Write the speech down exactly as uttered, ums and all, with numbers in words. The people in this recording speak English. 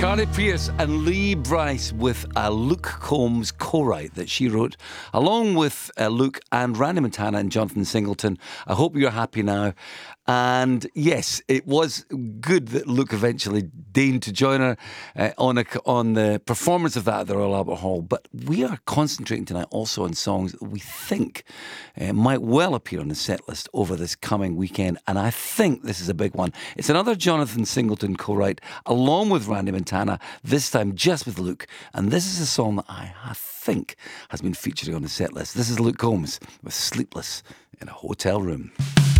Carly Pearce and Lee Brice with a Luke Combs co-write that she wrote along with uh, Luke and Randy Montana and Jonathan Singleton. I hope you're happy now. And yes, it was good that Luke eventually deigned to join her uh, on a, on the performance of that at the Royal Albert Hall. But we are concentrating tonight also on songs that we think uh, might well appear on the set list over this coming weekend. And I think this is a big one. It's another Jonathan Singleton co-write along with Randy Montana, this time just with Luke. And this is a song that I, I think has been featuring on the set list. This is Luke Combs with Sleepless in a Hotel Room.